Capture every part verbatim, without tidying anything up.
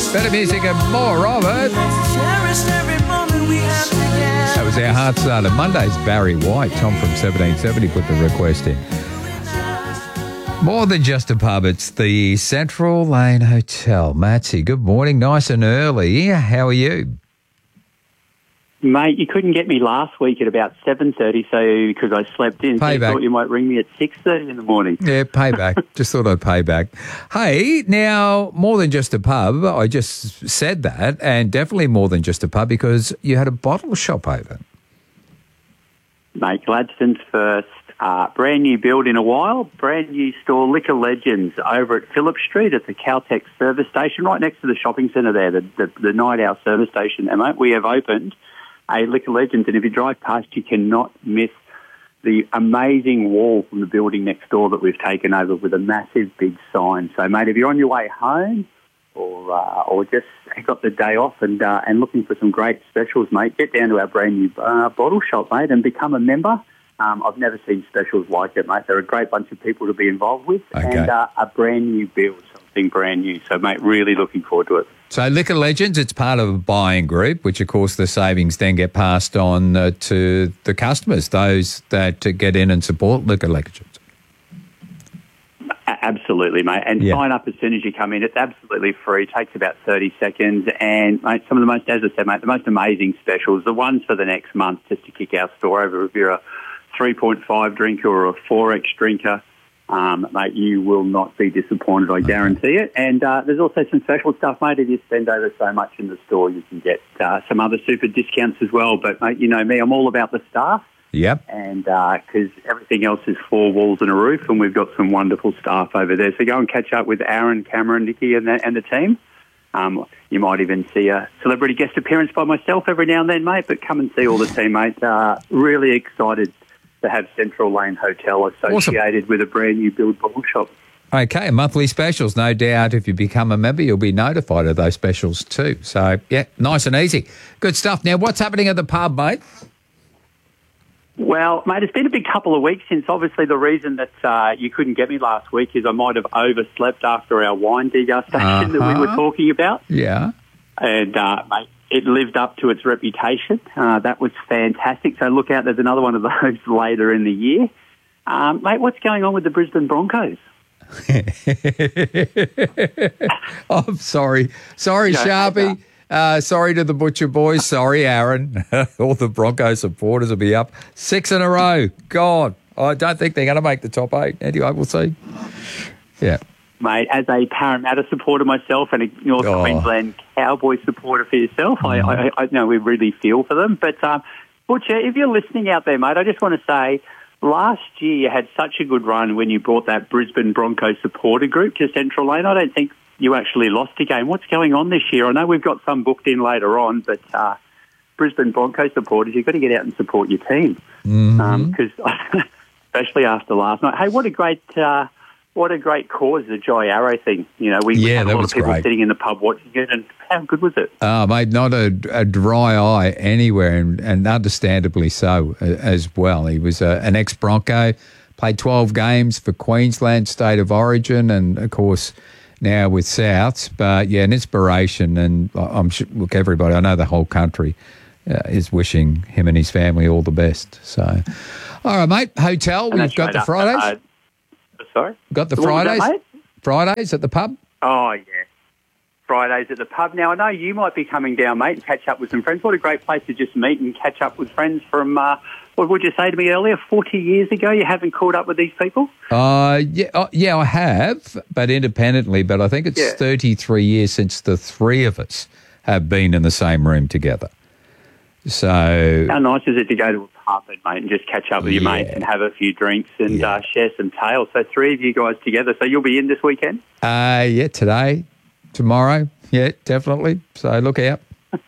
Better music and more of it. That was our Heart Starter Mondays. Barry White, Tom from seventeen seventy put the request in. More than just a pub, it's the Central Lane Hotel. Matsy, good morning. Nice and early. How are you? Mate, you couldn't get me last week at about seven thirty, so because I slept in. Payback. So I thought you might ring me at six thirty in the morning. Yeah, payback. Just thought I'd pay back. Hey, now, more than just a pub, I just said that, and definitely more than just a pub because you had a bottle shop open. Mate, Gladstone's first uh, brand new build in a while, brand new store, Liquor Legends, over at Phillip Street at the Caltex service station, right next to the shopping centre there, the, the, the night hour service station there, mate. We have opened a Liquor Legends, and if you drive past, you cannot miss the amazing wall from the building next door that we've taken over with a massive big sign. So, mate, if you're on your way home or uh, or just got the day off and uh, and looking for some great specials, mate, get down to our brand new uh, bottle shop, mate, and become a member. Um, I've never seen specials like it, mate. They're a great bunch of people to be involved with, Okay. and uh, a brand new build, something brand new. So, mate, really looking forward to it. So Liquor Legends, it's part of a buying group, which, of course, the savings then get passed on uh, to the customers, those that uh, get in and support Liquor Legends. A- Absolutely, mate. And Yeah. sign up as soon as you come in. It's absolutely free. It takes about thirty seconds. And, mate, some of the most, as I said, mate, the most amazing specials, the ones for the next month just to kick our store over. If you're a three point five drinker or a four X drinker, um, mate, you will not be disappointed, I guarantee it. And uh, there's also some special stuff, mate. If you spend over so much in the store, you can get uh, some other super discounts as well. But, mate, you know me, I'm all about the staff. Yep. And because uh, everything else is four walls and a roof, and we've got some wonderful staff over there. So go and catch up with Aaron, Cameron, Nikki and the, and the team. Um, you might even see a celebrity guest appearance by myself every now and then, mate, but come and see all the team, mate. Uh, really excited to have Central Lane Hotel associated Awesome. with a brand new build bottle shop. Okay, monthly specials. No doubt if you become a member, you'll be notified of those specials too. So, yeah, nice and easy. Good stuff. Now, what's happening at the pub, mate? Well, mate, it's been a big couple of weeks since obviously the reason that uh, you couldn't get me last week is I might have overslept after our wine degustation uh-huh. that we were talking about. Yeah. And, uh, mate, it lived up to its reputation. Uh, that was fantastic. So look out, there's another one of those later in the year. Um, mate, what's going on with the Brisbane Broncos? oh, I'm sorry. Sorry, No, Sharpie. Uh, sorry to the Butcher boys. Sorry, Aaron. All the Broncos supporters will be up six in a row. God, I don't think they're going to make the top eight. Anyway, we'll see. Yeah. Mate, as a Parramatta supporter myself and a North Oh. Queensland Cowboy supporter for yourself, I, I, I know we really feel for them. But, um, Butcher, if you're listening out there, mate, I just want to say last year you had such a good run when you brought that Brisbane Broncos supporter group to Central Lane. I don't think you actually lost a game. What's going on this year? I know we've got some booked in later on, but uh, Brisbane Broncos supporters, you've got to get out and support your team. Mm-hmm. Um, 'cause especially after last night. Hey, what a great... Uh, What a great cause, the Joy Arrow thing. You know, we Yeah, had a that lot was of people great. sitting in the pub watching it, and how good was it? Oh, mate, not a, a dry eye anywhere, and, and understandably so uh, as well. He was uh, an ex-Bronco, played twelve games for Queensland, State of Origin, and, of course, now with Souths. But, yeah, an inspiration, and I'm sure, look, everybody, I know the whole country uh, is wishing him and his family all the best. So, all right, mate, hotel, And we've got straight the up, Fridays. Uh, sorry? got the What was that, Fridays. mate? Fridays at the pub. Oh, yeah. Fridays at the pub. Now, I know you might be coming down, mate, and catch up with some friends. What a great place to just meet and catch up with friends from, uh, what would you say to me earlier, forty years ago? You haven't caught up with these people? Uh, yeah, uh, yeah, I have, but independently. But I think it's Yeah. thirty-three years since the three of us have been in the same room together. So, How nice is it to go to a pub, mate, and just catch up with your Yeah. mates and have a few drinks and Yeah. uh, share some tales? So three of you guys together. So you'll be in this weekend? uh, yeah, today, tomorrow, yeah, definitely. So look out.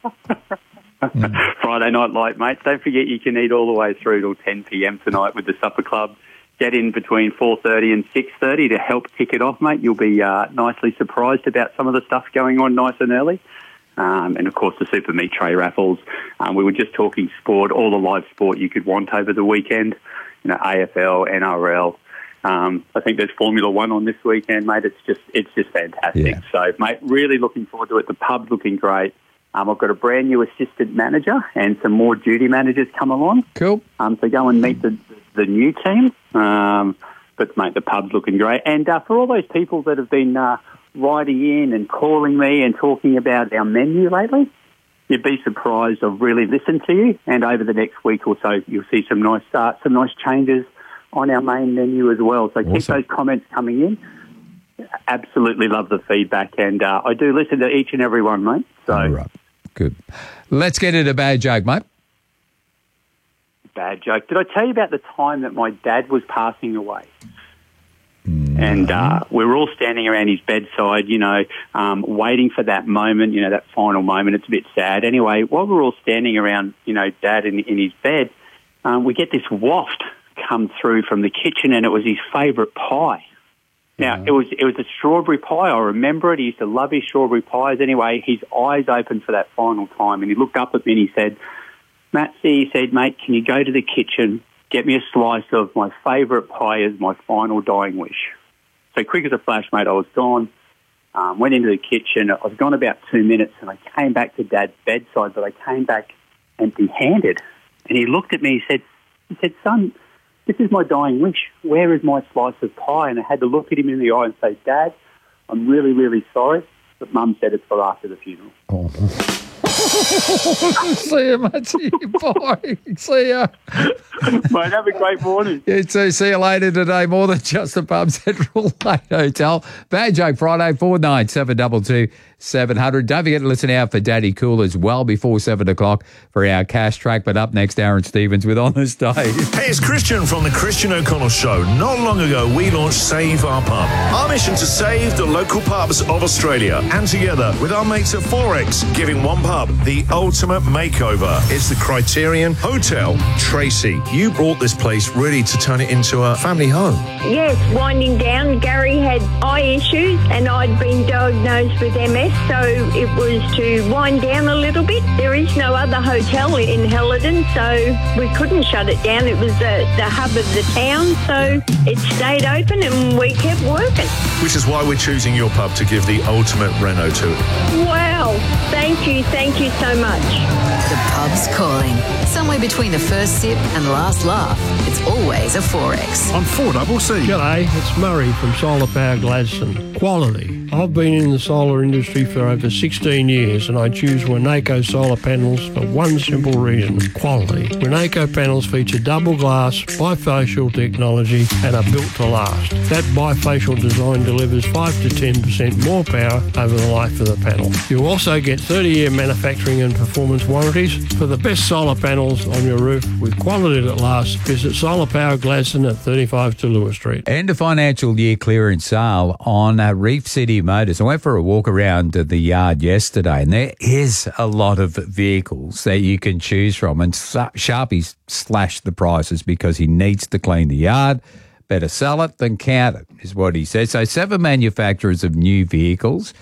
Friday night light, mate. Don't forget you can eat all the way through till ten p.m. tonight with the supper club. Get in between four thirty and six thirty to help kick it off, mate. You'll be uh, nicely surprised about some of the stuff going on nice and early. Um, and, of course, the Super Meat Tray raffles. Um, we were just talking sport, all the live sport you could want over the weekend. You know, A F L, N R L, Um, I think there's Formula One on this weekend, mate. It's just it's just fantastic. Yeah. So, mate, really looking forward to it. The pub's looking great. Um, I've got a brand new assistant manager and some more duty managers come along. Cool. Um, so go and meet the the new team. Um, but, mate, the pub's looking great. And uh, for all those people that have been uh, writing in and calling me and talking about our menu lately, you'd be surprised. I've really listened to you. And over the next week or so, you'll see some nice uh, some nice changes on our main menu as well. So awesome. Keep those comments coming in. Absolutely love the feedback. And uh, I do listen to each and every one, mate. So. All right. Good. Let's get into a bad joke, mate. Bad joke. Did I tell you about the time that my dad was passing away? Mm-hmm. And uh, we were all standing around his bedside, you know, um, waiting for that moment, you know, that final moment. It's a bit sad. Anyway, while we were all standing around, you know, Dad in, in his bed, um, we get this waft come through from the kitchen, and it was his favourite pie. Now, yeah. it was it was a strawberry pie. I remember it. He used to love his strawberry pies. Anyway, his eyes opened for that final time, and he looked up at me and he said, Matsy, he said, mate, can you go to the kitchen, get me a slice of my favourite pie as my final dying wish? So quick as a flash, mate, I was gone, um, went into the kitchen. I was gone about two minutes, and I came back to Dad's bedside, but I came back empty-handed. And he looked at me, he said, he said, son, this is my dying wish. Where is my slice of pie? And I had to look at him in the eye and say, Dad, I'm really, really sorry, but Mum said it's for after the funeral. Oh. See you, Matty. Bye. See ya. Mate, have a great morning. You too. See you later today. More than just a pub, Central Lake Hotel. Bad Joke Friday, four nine seven two two seven hundred. Don't forget to listen out for Daddy Cool as well before seven o'clock for our cash track. But up next, Aaron Stevens with Honest Dave. Hey, it's Christian from the Christian O'Connell Show. Not long ago, we launched Save Our Pub. Our mission to save the local pubs of Australia. And together with our mates at Forex, giving one pub the ultimate makeover. It's the Criterion Hotel. Tracy, you brought this place really to turn it into a family home. Yes, winding down. Gary had eye issues and I'd been diagnosed with M S, so it was to wind down a little bit. There is no other hotel in Helidon, so we couldn't shut it down. It was the, the hub of the town, so it stayed open and we kept working. Which is why we're choosing your pub to give the ultimate reno to it. Wow. Thank you. Thank you so much. The pub's calling. Somewhere between the first sip and the last laugh, it's always a Forex. I'm four double C. G'day, it's Murray from Solar Power Gladstone. Quality. I've been in the solar industry for over sixteen years and I choose Winnaco solar panels for one simple reason, quality. Winnaco panels feature double glass, bifacial technology and are built to last. That bifacial design delivers five to ten percent more power over the life of the panel. You'll also get thirty year manufacturing and performance warranties. For the best solar panels on your roof with quality that lasts, visit Solar Power Gladstone at thirty-five to Lewis Street. End of financial year clearance sale on uh, Reef City Motors. I went for a walk around the yard yesterday, and there is a lot of vehicles that you can choose from. And Sharpie's slashed the prices because he needs to clean the yard. Better sell it than count it, is what he says. So seven manufacturers of new vehicles,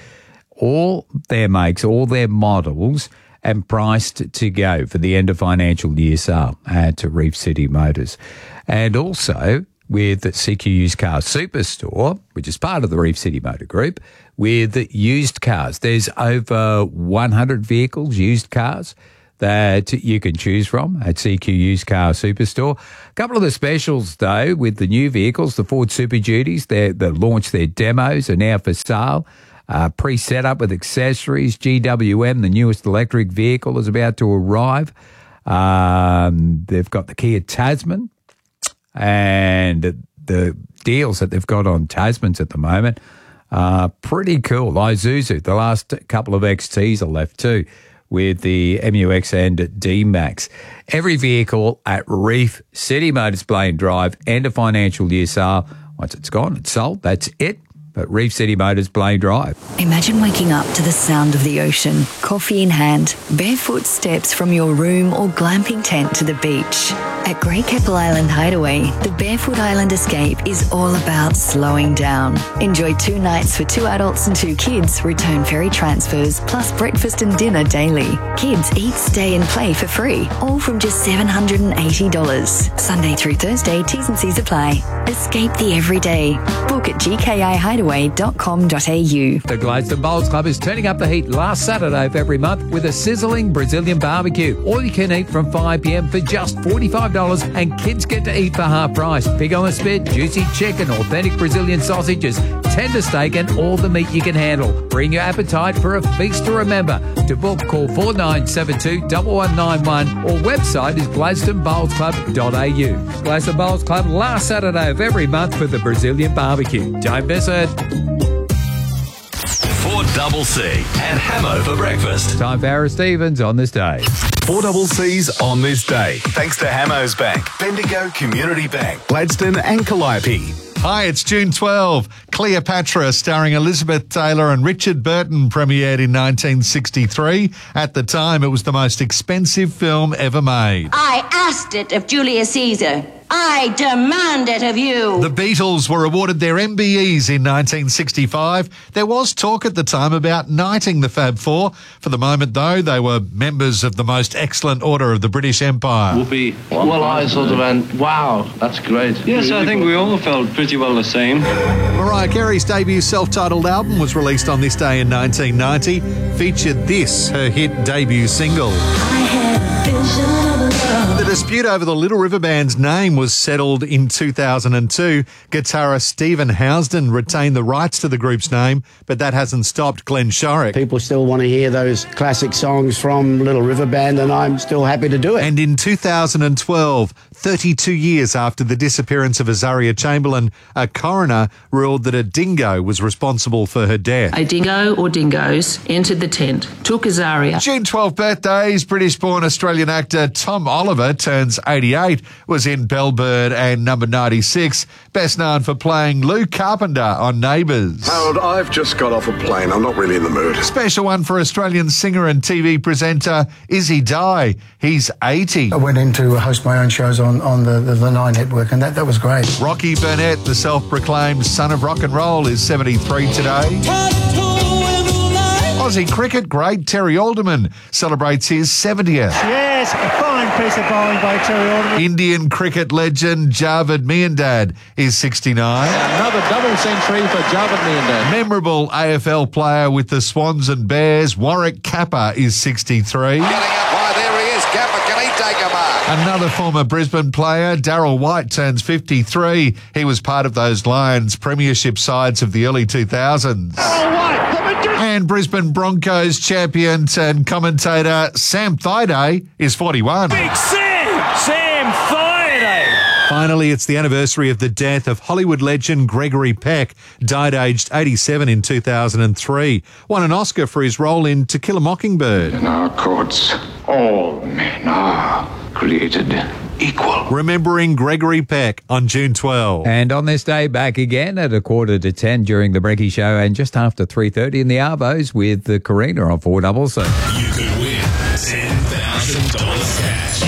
all their makes, all their models, and priced to go for the end of financial year sale at Reef City Motors. And also with C Q Used Car Superstore, which is part of the Reef City Motor Group, with used cars. There's over one hundred vehicles, used cars, that you can choose from at C Q Used Car Superstore. A couple of the specials, though, with the new vehicles, the Ford Super Duties, they launched their demos, are now for sale. Uh, pre-set up with accessories. G W M, the newest electric vehicle, is about to arrive. Um, they've got the Kia Tasman, and the deals that they've got on Tasmans at the moment are pretty cool. Isuzu, the last couple of X Ts are left too, with the M U X and D-Max. Every vehicle at Reef City Motors Blaine Drive, end of financial year sale. Once it's gone, it's sold. That's it. At Reef City Motors Blaine Drive. Imagine waking up to the sound of the ocean, coffee in hand, barefoot steps from your room or glamping tent to the beach. At Great Keppel Island Hideaway, the Barefoot Island Escape is all about slowing down. Enjoy two nights for two adults and two kids, return ferry transfers, plus breakfast and dinner daily. Kids eat, stay and play for free, all from just seven hundred eighty dollars. Sunday through Thursday, T's and C's apply. Escape the everyday. Book at g k i hideaway dot com dot a u. The Gladstone Bowls Club is turning up the heat last Saturday of every month with a sizzling Brazilian barbecue. All you can eat from five p m for just forty-five dollars, and kids get to eat for half price. Pig on the spit, juicy chicken, authentic Brazilian sausages, tender steak and all the meat you can handle. Bring your appetite for a feast to remember. To book, call four nine seven two, one one nine one or website is gladstone bowls club dot a u. Gladstone Bowls Club last Saturday of every month for the Brazilian barbecue. Don't miss it. four double C and Hamo for breakfast. Time for Harris Stevens on this day. four double C's on this day. Thanks to Hamo's Bank, Bendigo Community Bank, Gladstone and Calliope. Hi, it's June twelfth. Cleopatra, starring Elizabeth Taylor and Richard Burton, premiered in nineteen sixty-three. At the time, it was the most expensive film ever made. I asked it of Julius Caesar. I demand it of you. The Beatles were awarded their M B Es in nineteen sixty-five. There was talk at the time about knighting the Fab Four. For the moment, though, they were members of the most excellent order of the British Empire. Whoopi. Well, I sort of went, wow, that's great. Yes, I think we all felt pretty well the same. Mariah Carey's debut self-titled album was released on this day in nineteen ninety. Featured this, her hit debut single. The dispute over the Little River Band's name was settled in two thousand two. Guitarist Stephen Housden retained the rights to the group's name, but that hasn't stopped Glenn Shorrock. People still want to hear those classic songs from Little River Band, and I'm still happy to do it. And in two thousand twelve, thirty-two years after the disappearance of Azaria Chamberlain, a coroner ruled that a dingo was responsible for her death. A dingo or dingoes entered the tent, took Azaria. June twelfth birthdays. British-born Australian actor Tom Oliver turns eighty-eight, was in Bellbird and Number ninety-six, best known for playing Lou Carpenter on Neighbours. Harold, I've just got off a plane. I'm not really in the mood. Special one for Australian singer and T V presenter Izzy Dye. He's eighty. I went in to host my own shows on, on the, the, the Nine Network, and that, that was great. Rocky Burnett, the self-proclaimed son of rock and roll, is seventy-three today. Aussie cricket great Terry Alderman celebrates his seventieth. Yes, a fine piece of bowling by Terry Alderman. Indian cricket legend Javed Miandad is sixty-nine. Another double century for Javed Miandad. Memorable A F L player with the Swans and Bears, Warwick Kappa, is sixty-three. Getting up high, there he is, Kappa, can he take a mark? Another former Brisbane player, Darryl White, turns fifty-three. He was part of those Lions premiership sides of the early two thousands. Oh, White! And Brisbane Broncos champion and commentator Sam Thaiday is forty-one. Big Sam! Sam Thaiday! Finally, it's the anniversary of the death of Hollywood legend Gregory Peck, died aged eighty-seven in two thousand three. Won an Oscar for his role in To Kill a Mockingbird. In our courts, all men are created equal. Remembering Gregory Peck on June twelfth. And on this day, back again at a quarter to ten during the Brekkie Show and just after three thirty in the Arvos with the Carina on four double C. You could win ten thousand dollars cash.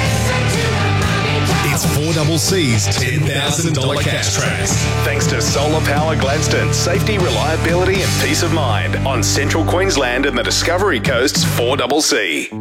It's four double C's ten thousand dollars cash tracks. Thanks to Solar Power Gladstone, safety, reliability and peace of mind on Central Queensland and the Discovery Coast's four double C.